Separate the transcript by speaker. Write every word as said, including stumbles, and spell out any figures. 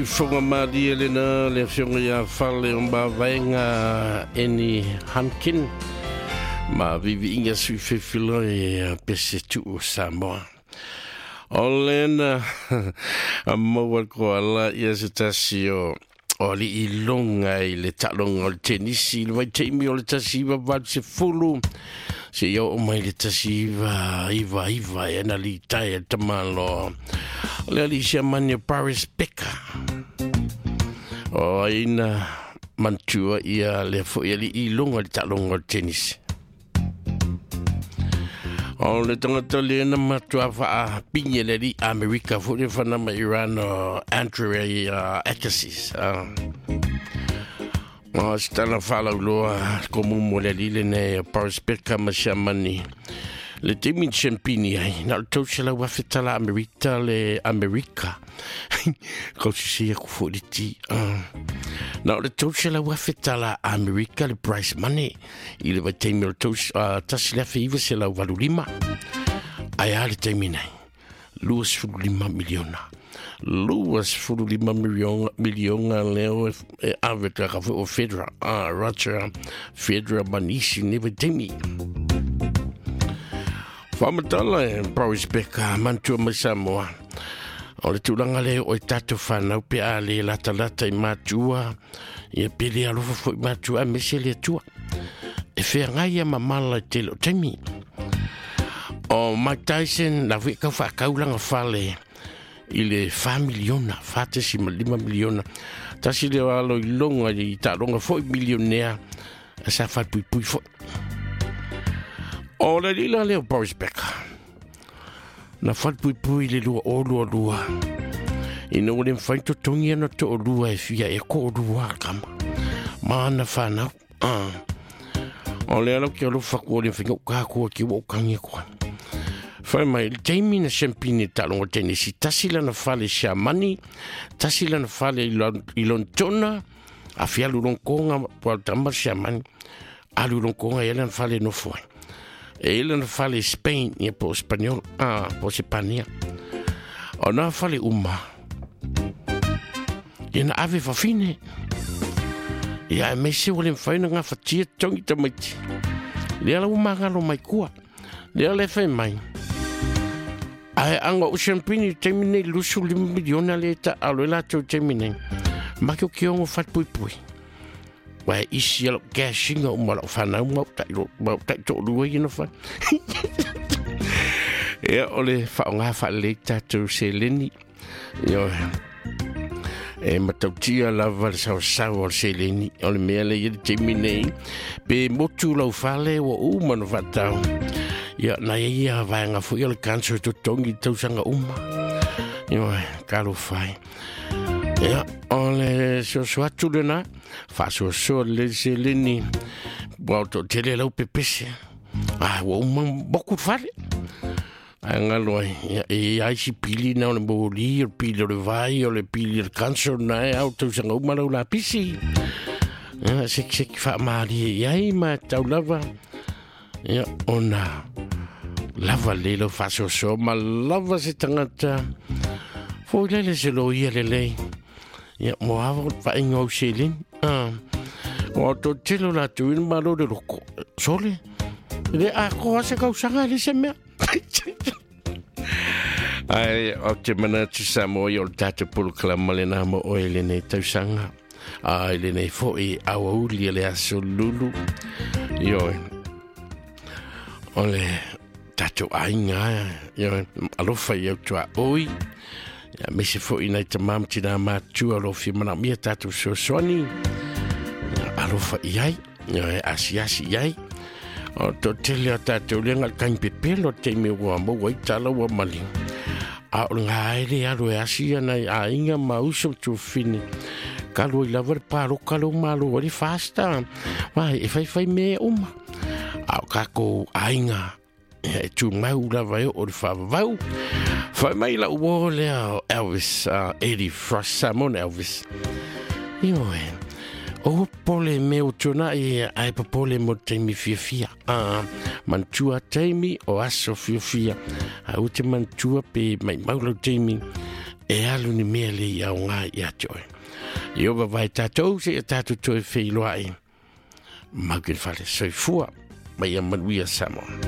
Speaker 1: Fonga mali elena le fionga ya fale mba vaenga eni Hankin ma vivi inga sui fefilo e pese tu Samoa. Olena amoa ko ala ia se tasio oli ilonga i le talonga o le tenisi le vai teimi o le tasiva vat se fulu se yo o mai le tasiva iva iva e na li tai e tamalo le Alicia Mania Paris Peka o ina mantua ia le fo ia li ilonga le talonga o le tenisi o le tangata le na matua wha pinye le li Amerika fo le whanama Iran o Andrea uh, Akasis uh. o stana whala uloa komu mo le li le ne Paris Peka Masiamani le temi champini ai na to sela wa fetala Amerika le Amerika ko si ku fo di ti na le to sela wa fetala Amerika le price money il va temi to tasila fe iva sela valulima ai ale temi nei luas fulima miliona luas fulima miliona miliona leo e aveta ka o fedra ah Roger fedra manisi ne temi Famatala e Paris Peka mantua mai Samoa. O le tūlanga le o i tatu whanau pe a le lata lata i mātua. Ia pele alofa fo i mātua a mese le atua. E whea ngai a mamala i telo taimi. O Mike Tyson na wika whakaulanga whale i le wha miliona, whatesi ma lima miliona. Tasi le alo i longa i taronga fo i milionea a sa whatpui pui fo. O le lila leo Paris Peka. Na whatpui pui le lua o lua lua. I no le mwhaito tongi ana to o lua e fia e ko o lua kama. Maana whanau. Ah. O le alau ki alo whakua le whinga ukakua ki wa ukangi kwa. Whai mai, le teimi na champine talonga tenisi. Tasila na whale Siamani. Tasila na whale Ilontona. A fia lulonkonga po altamba Siamani. A lulonkonga ele na whale no foi. E ele na fale Spain ia po Espanol ah po Spania o na fale uma ia na ave fa fine ia me se wole faina nga fatia tongi tamati le ala uma ngalo mai kua le ala fe mai ai anga o champagne termine lusu lim miliona leta alo la to termine ma ke o ngo fat pui pui wa isi alo cashing o mo fa na mo ta mo ta to lu i no fa e ole fa nga fa le ta to seleni yo e ma to tia la va sa sa o seleni ole me le i termine pe mo tu lo fa le o u mo no fa ta ya na ia va nga fu il cancer to tongi to sanga uma yo ka lo fai ja, ole so so atulena fa so so le seleni boto tele lo pepese ah wo man beaucoup fare angalo e ai si pili na le boli pili le vai o le pili il cancer na auto sanga uma la pisi ja se se fa mali ai ma tau lava ja ona lava le lo fa so so ma lava se tangata fo le le se lo ia le le ia mo avo fa ingo selin ah o to telo la tu in malo de loko sole le a ko se ka usanga le se me ai o te mana tu samo yo tata pul klamale na mo o ele ne tu sanga ai le ne fo i au li le asolulu yo ole tatu ainga yo alofa yo tua oi ya me se fo ina te mam tina ma tu alo fi mana mi tatu so soni alo fa iai ya asiasi iai o to tele tatu le ngal kan pepelo te mi wa mo wai tala wa mali a ngai le alo asia na a inga ma uso tu fini kalo i lavar paro kalo malo wali fasta vai e fai fai me uma a kako ainga e tu mau la vai o fa vau fa mai la wo le Elvis uh, Eddie Frost Salmon Elvis io o pole me o tona e ai pole mo temi fia fia ah mantua temi o aso fia fia a uti mantua pe mai mau temi e alu ni mea le i au ngā i atoe. I owa vai tātou se a tātou toi wheiloa e. Maukin whare soifua mai a manuia Samoa.